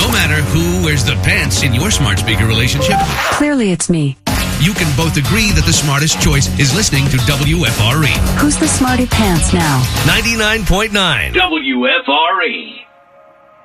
No matter who wears the pants in your smart speaker relationship, Clearly it's me. you can both agree that the smartest choice is listening to WFRE. Who's the smarty pants now? 99.9 WFRE.